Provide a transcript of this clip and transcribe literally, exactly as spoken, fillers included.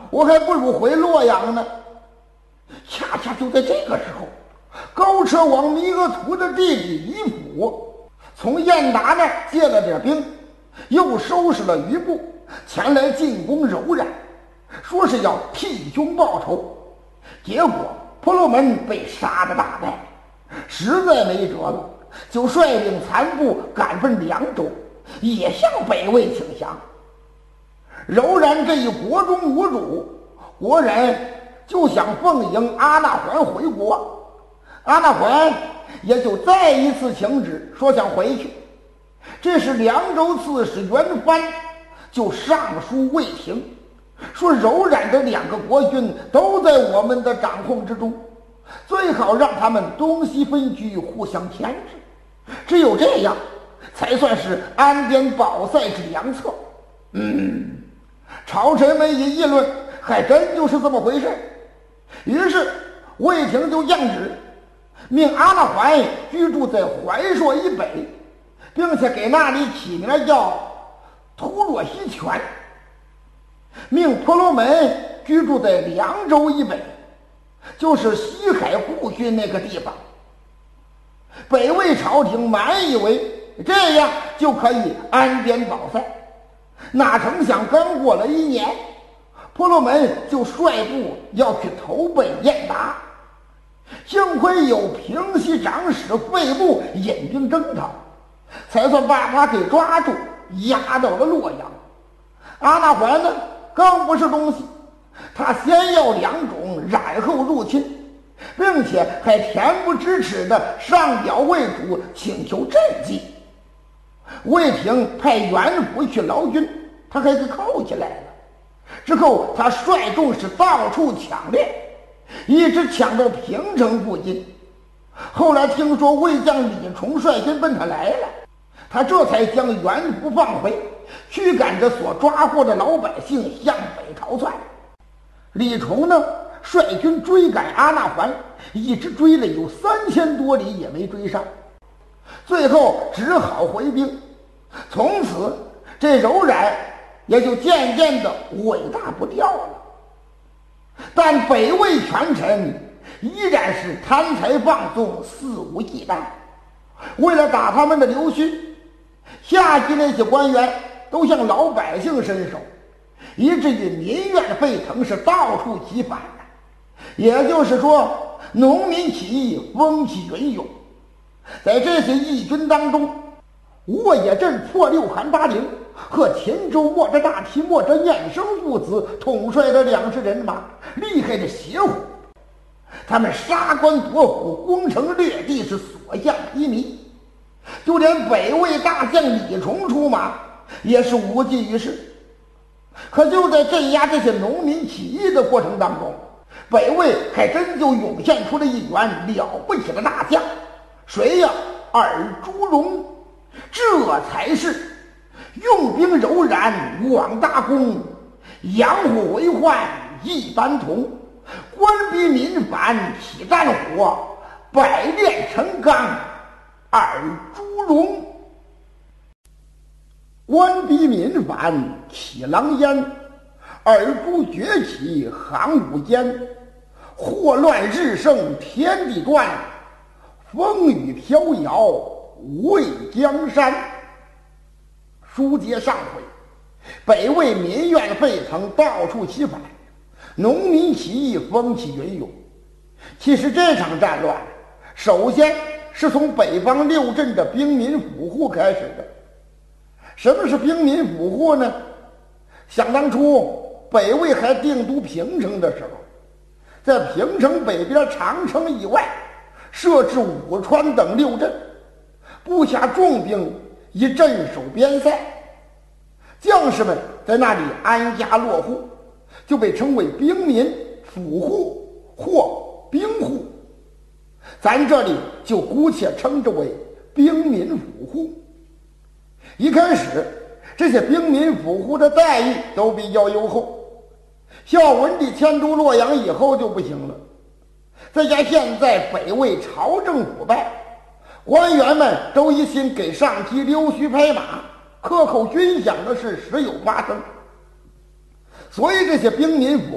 我还不如回洛阳呢。恰恰就在这个时候，高车王弥额图的弟弟李府从燕达那借了点兵，又收拾了余部，前来进攻柔然，说是要替兄报仇。结果婆罗门被杀得大败，实在没辙了，就率领残部赶奔凉州，也向北魏请降。柔然这一国中无主，国人就想奉迎阿那环回国，阿那环也就再一次请旨，说想回去。这时凉州刺史袁藩就上书魏廷，说柔然的两个国君都在我们的掌控之中，最好让他们东西分居，互相牵制，只有这样才算是安边保塞之良策。嗯，朝臣们一议论，还真就是这么回事。于是魏廷就降旨，命阿那环居住在怀朔以北，并且给那里起名叫突若西泉，命婆罗门居住在凉州以北，就是西海故郡那个地方。北魏朝廷满以为这样就可以安边保塞，哪成想刚过了一年，婆罗门就率部要去投奔燕达，幸亏有平西长史费部引兵征讨，才算把他给抓住，押到了洛阳。阿那环呢，更不是东西，他先要两种，然后入侵，并且还恬不知耻地上表魏主请求赈济。魏廷派袁府去劳军，他还给扣起来了。之后他率众是到处抢掠，一直抢到平城附近。后来听说魏将李崇率军奔他来了，他这才将袁府放回，驱赶着所抓获的老百姓向北逃窜。李崇呢，率军追赶阿那环，一直追了有三千多里也没追上，最后只好回兵。从此这柔然也就渐渐的尾大不掉了。但北魏权臣依然是贪财放纵，肆无忌惮。为了打他们的流须，下级那些官员都向老百姓伸手，以至于民怨沸腾，是到处起反。也就是说，农民起义风起云涌。在这些义军当中，沃野镇破六韩八陵和秦州莫着大提莫着念生父子统帅的两支人马厉害的邪乎，他们杀官夺府，攻城略地，是所向披靡。就连北魏大将李崇出马也是无济于事。可就在镇压这些农民起义的过程当中，北魏还真就涌现出了一员了不起的大将。谁呀？尔朱荣。这才是用兵柔然广大功，养虎为患一般同，官逼民反起战火，百炼成钢尔朱荣。官逼民反起狼烟，尔朱崛起行五间，祸乱日盛天地转，风雨飘摇魏江山。书接上回，北魏民怨沸腾，到处起反，农民起义风起云涌。其实这场战乱首先是从北方六镇的兵民府户开始的。什么是兵民府户呢？想当初北魏还定都平城的时候，在平城北边长城以外设置武川等六镇，布下重兵以镇守边塞，将士们在那里安家落户，就被称为兵民府户或兵户。咱这里就姑且称之为兵民府户。一开始这些兵民府户的待遇都比较优厚，孝文帝迁都洛阳以后就不行了。再加现在北魏朝政腐败，官员们都一心给上级溜须拍马，克扣军饷的事时有发生，所以这些兵民府